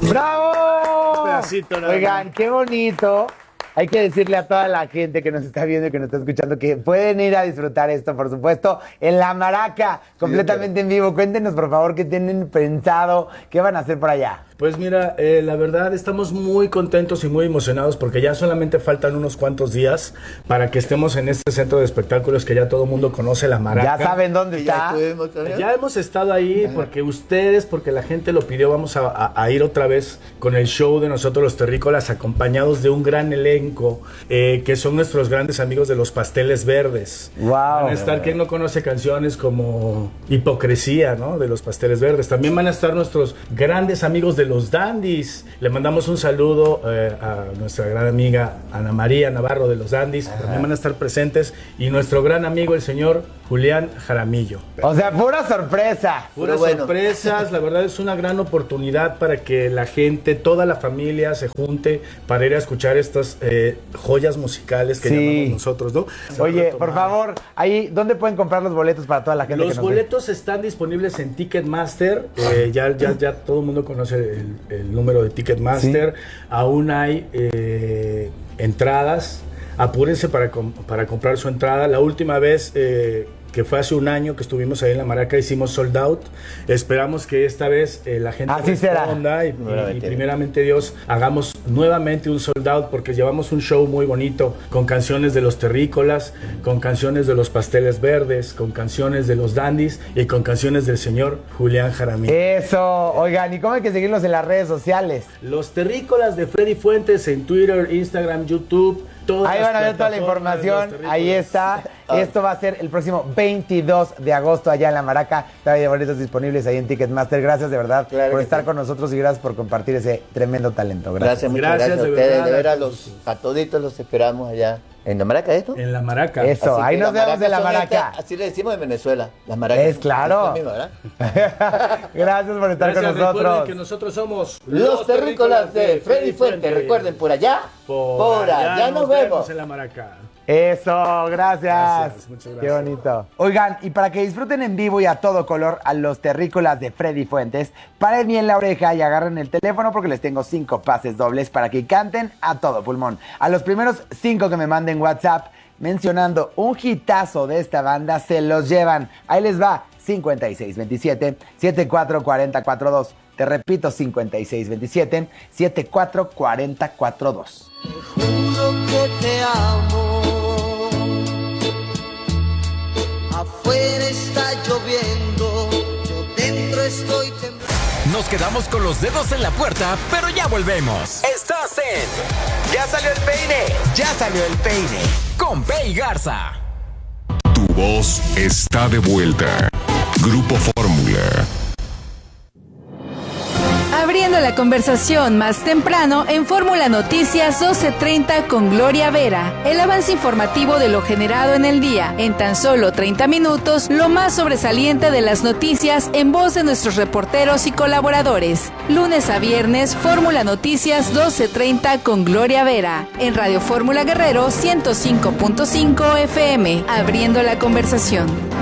¡Bravo! Pedacito, ¿no? Oigan, qué bonito. Hay que decirle a toda la gente que nos está viendo y que nos está escuchando que pueden ir a disfrutar esto, por supuesto, en La Maraca, completamente en vivo. Cuéntenos, por favor, qué tienen pensado, qué van a hacer por allá. Pues mira, la verdad estamos muy contentos y muy emocionados porque ya solamente faltan unos cuantos días para que estemos en este centro de espectáculos que ya todo el mundo conoce, La Maraca. Ya saben dónde está. Ya hemos estado ahí porque ustedes, porque la gente lo pidió, vamos a ir otra vez con el show de nosotros los terrícolas, acompañados de un gran elenco que son nuestros grandes amigos de los Pasteles Verdes. Wow. Van a estar, ¿quién no conoce canciones como Hipocresía, ¿no? De los Pasteles Verdes? También van a estar nuestros grandes amigos de los Dandies. Le mandamos un saludo a nuestra gran amiga Ana María Navarro de los Dandies, que también van a estar presentes, y nuestro gran amigo el señor Julián Jaramillo. O sea, pura sorpresa. Puras sorpresas, la verdad es una gran oportunidad para que la gente, toda la familia se junte para ir a escuchar estas joyas musicales que llamamos nosotros, ¿no? Oye, por favor, ahí, ¿dónde pueden comprar los boletos para toda la gente? Los boletos están disponibles en Ticketmaster, ya todo el mundo conoce el número de Ticketmaster, aún hay entradas, apúrense para comprar su entrada. La última vez que fue hace un año que estuvimos ahí en La Maraca, hicimos sold out. Esperamos que esta vez la gente responda y primeramente Dios hagamos nuevamente un sold out, porque llevamos un show muy bonito con canciones de los terrícolas, con canciones de los Pasteles Verdes, con canciones de los Dandies y con canciones del señor Julián Jaramillo. Eso, oigan, ¿y cómo hay que seguirlos en las redes sociales? Los terrícolas de Freddy Fuentes en Twitter, Instagram, YouTube. Ahí van a ver toda la información, ahí está. Esto va a ser el próximo 22 de agosto allá en La Maraca. Todavía hay boletos disponibles ahí en Ticketmaster. Gracias de verdad por estar con nosotros y gracias por compartir ese tremendo talento. Gracias. Muchas gracias a ustedes. De verdad, a toditos los esperamos allá. ¿En La Maraca esto? En La Maraca. Eso, ahí nos vemos en La Maraca. Así le decimos en Venezuela, Las Maracas. Es claro. Mismo, ¿verdad? Gracias por estar con nosotros. Recuerden que nosotros somos los terrícolas de Freddy Fuentes. Recuerden, por allá nos vemos en La Maraca. Eso, gracias. Muchas gracias. Qué bonito. Oigan, y para que disfruten en vivo y a todo color a los terrícolas de Freddy Fuentes, paren bien la oreja y agarren el teléfono porque les tengo 5 pases dobles para que canten a todo pulmón. A los primeros 5 que me manden WhatsApp mencionando un hitazo de esta banda se los llevan. Ahí les va, 5627-744042. Te repito, 5627-744042. Juro que te amo. Afuera está lloviendo, yo dentro estoy temblando. Nos quedamos con los dedos en la puerta, pero ya volvemos. Estás en ¡Ya salió el peine! ¡Ya salió el peine! Con Pei Garza. Tu voz está de vuelta. Grupo Fórmula. Abriendo la conversación más temprano en Fórmula Noticias 12:30 con Gloria Vera. El avance informativo de lo generado en el día. En tan solo 30 minutos, lo más sobresaliente de las noticias en voz de nuestros reporteros y colaboradores. Lunes a viernes, Fórmula Noticias 12:30 con Gloria Vera. En Radio Fórmula Guerrero 105.5 FM. Abriendo la conversación.